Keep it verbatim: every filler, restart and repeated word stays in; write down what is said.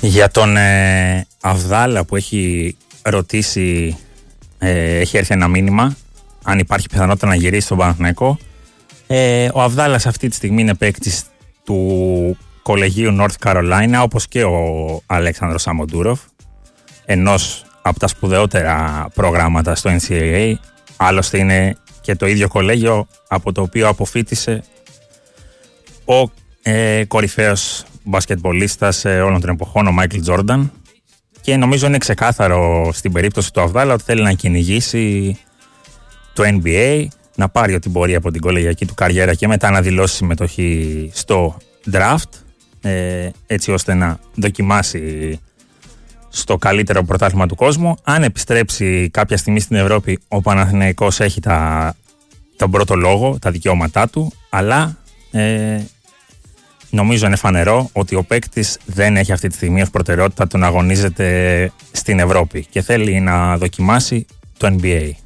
Για τον ε, Αβδάλα που έχει ρωτήσει, ε, έχει έρθει ένα μήνυμα αν υπάρχει πιθανότητα να γυρίσει στον Παναθηναϊκό. Ε, ο Αβδάλας αυτή τη στιγμή είναι παίκτης του κολεγίου North Carolina, όπως και ο Αλέξανδρος Σαμοντούροφ, ενός από τα σπουδαιότερα προγράμματα στο N C A A. Άλλωστε είναι και το ίδιο κολέγιο από το οποίο αποφοίτησε ο ε, κορυφαίος μπασκετμπολίστας ε, όλων των εποχών, ο Μάικλ Τζόρνταν. Και νομίζω είναι ξεκάθαρο στην περίπτωση του Αβδάλα ότι θέλει να κυνηγήσει το N B A, να πάρει ό,τι μπορεί από την κολεγιακή του καριέρα και μετά να δηλώσει συμμετοχή στο draft, ε, έτσι ώστε να δοκιμάσει στο καλύτερο πρωτάθλημα του κόσμου. Αν επιστρέψει κάποια στιγμή στην Ευρώπη, ο Παναθηναϊκός έχει τα, τον πρώτο λόγο, τα δικαιώματά του, αλλά ε, νομίζω είναι φανερό ότι ο παίκτης δεν έχει αυτή τη στιγμή ως προτεραιότητα το να αγωνίζεται στην Ευρώπη και θέλει να δοκιμάσει το N B A.